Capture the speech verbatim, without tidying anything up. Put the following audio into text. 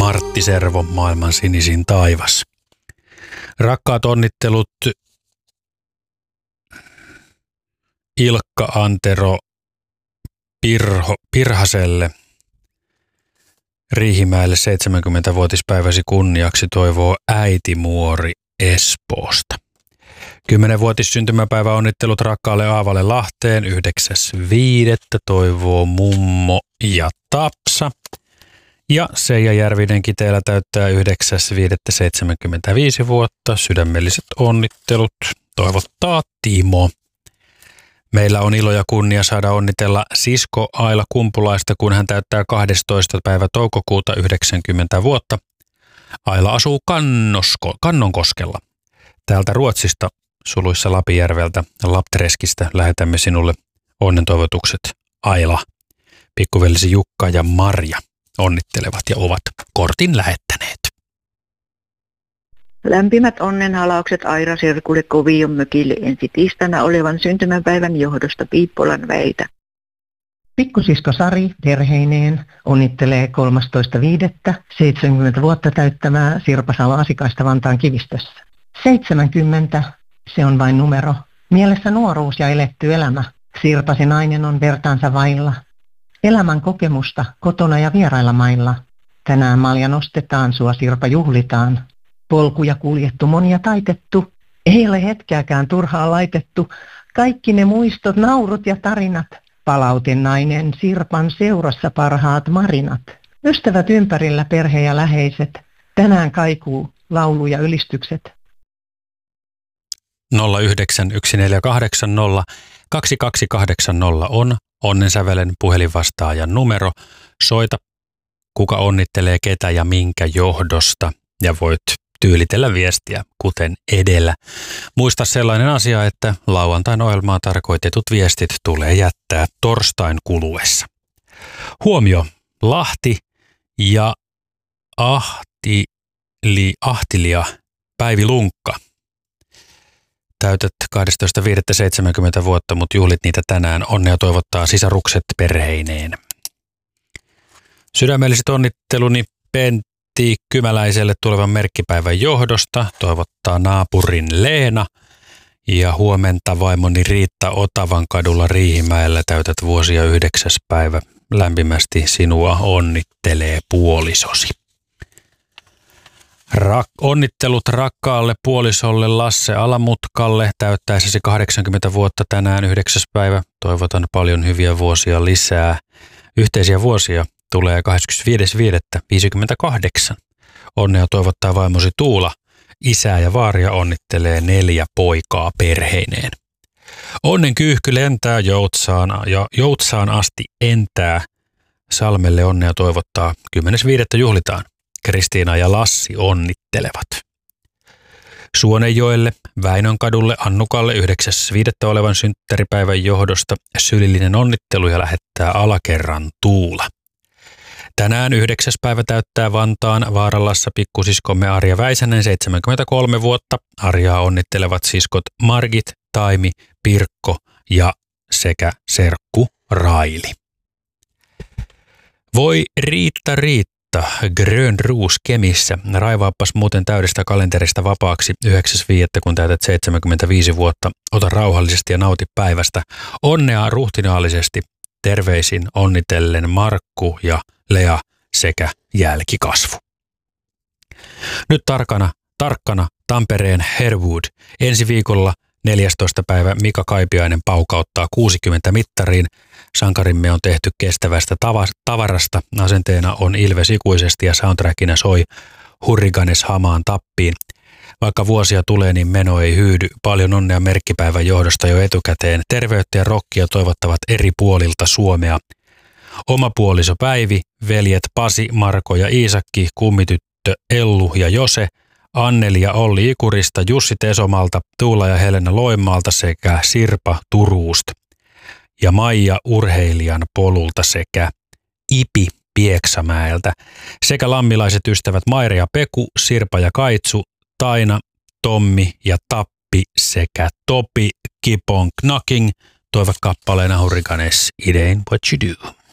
Martti Servo, maailman sinisin taivas. Rakkaat onnittelut Ilkka Antero Pirho, Pirhaselle Riihimäelle seitsemänkymmentävuotispäiväsi kunniaksi toivoo äiti Muori Espoosta. Kymmenenvuotis syntymäpäivä onnittelut rakkaalle Aavalle Lahteen yhdeksäs viidettä toivoo mummo ja Tapsa. Ja Seija Järvinen Kiteellä täyttää yhdeksäs viidettä seitsemänkymmentäviisi vuotta. Sydämelliset onnittelut toivottaa Timo. Meillä on ilo ja kunnia saada onnitella sisko Aila Kumpulaista, kun hän täyttää kahdestoista päivä toukokuuta yhdeksänkymmentä vuotta. Aila asuu Kannosko, Kannonkoskella. Täältä Ruotsista, suluissa Lapijärveltä, Laptreskistä, lähetämme sinulle onnentoivotukset, Aila. Pikkuvelisi Jukka ja Marja onnittelevat ja ovat kortin lähettäneet. Lämpimät onnenhalaukset Aira Sirkulle Kovion mökille ensi tiistaina olevan syntymäpäivän johdosta Piippolan Väitä. Pikkusisko Sari perheineen onnittelee kolmastoista viidettä seitsemänkymmentä vuotta täyttämää Sirpa Salo-Asikaista Vantaan Kivistössä. seitsemänkymmentä, se on vain numero. Mielessä nuoruus ja eletty elämä. Sirpasi nainen on vertaansa vailla. Elämän kokemusta kotona ja vierailla mailla. Tänään malja nostetaan, sua Sirpa juhlitaan. Polkuja kuljettu, monia taitettu. Ei ole hetkeäkään turhaa laitettu. Kaikki ne muistot, naurut ja tarinat. Palautin nainen Sirpan seurassa parhaat marinat. Ystävät ympärillä, perhe ja läheiset. Tänään kaikuu laulu ja ylistykset. nolla yhdeksän yksi neljä kahdeksan nolla kaksi kaksi kahdeksan nolla on onnensävelen puhelinvastaajan numero. Soita, kuka onnittelee ketä ja minkä johdosta, ja voit tyylitellä viestiä kuten edellä. Muista sellainen asia, että lauantain ohjelmaan tarkoitetut viestit tulee jättää torstain kuluessa. Huomio, Lahti ja Ahtili, Ahtilia Päivi Lunkka. Täytät kahdestoista viidettä seitsemänkymmentä vuotta, mutta juhlit niitä tänään. Onnea toivottaa sisarukset perheineen. Sydämelliset onnitteluni Pentti Kymäläiselle tulevan merkkipäivän johdosta. Toivottaa naapurin Leena. Ja huomenta vaimoni Riitta Otavan kadulla Riihimäellä täytät vuosia yhdeksäs päivä. Lämpimästi sinua onnittelee puolisosi. Rak- onnittelut rakkaalle puolisolle Lasse Alamutkalle täyttäisesi kahdeksankymmentä vuotta tänään yhdeksäs päivä. Toivotan paljon hyviä vuosia lisää. Yhteisiä vuosia tulee kahdeskymmenesviides viidettä viisikymmentäkahdeksan. Onnea toivottaa vaimosi Tuula. Isää ja vaaria onnittelee neljä poikaa perheineen. Onnen kyyhky lentää Joutsaan ja Joutsaan asti entää. Salmelle onnea toivottaa kymmenes viidettä juhlitaan. Kristiina ja Lassi onnittelevat. Suonenjoelle, Väinönkadulle, Annukalle yhdeksäs viidettä olevan synttäripäivän johdosta sylillinen onnittelu ja lähettää Alakerran Tuula. Tänään yhdeksäs päivä täyttää Vantaan Vaaralassa pikkusiskomme Arja Väisänen seitsemänkymmentäkolme vuotta. Arjaa onnittelevat siskot Margit, Taimi, Pirkko ja sekä serkku Raili. Voi Riitta Riitta. Grön Roos Kemissä. Raivaappas muuten täydestä kalenterista vapaaksi yhdeksäs viidettä kun täytät seitsemänkymmentäviisi vuotta. Ota rauhallisesti ja nauti päivästä. Onnea ruhtinaallisesti. Terveisin onnitellen Markku ja Lea sekä jälkikasvu. Nyt tarkana, tarkkana Tampereen Herwood. Ensi viikolla neljästoista päivä Mika Kaipiainen paukauttaa kuusikymmentä mittariin. Sankarimme on tehty kestävästä tavarasta. Asenteena on Ilves ikuisesti ja soundtrackina soi Hurriganes hamaan tappiin. Vaikka vuosia tulee, niin meno ei hyydy. Paljon onnea merkkipäivän johdosta jo etukäteen. Terveyttä ja rokkia toivottavat eri puolilta Suomea. Oma puoliso Päivi, veljet Pasi, Marko ja Iisakki, kummityttö Ellu ja Jose, Anneli ja Olli Ikurista, Jussi Tesomalta, Tuula ja Helena Loimaalta sekä Sirpa Turuusta. Ja Maija Urheilijan polulta sekä Ipi Pieksämäeltä. Sekä lammilaiset ystävät Mairi ja Peku, Sirpa ja Kaitsu, Taina, Tommi ja Tappi sekä Topi Keep on Knocking toivat kappaleen Hurriganes It Ain't What You Do.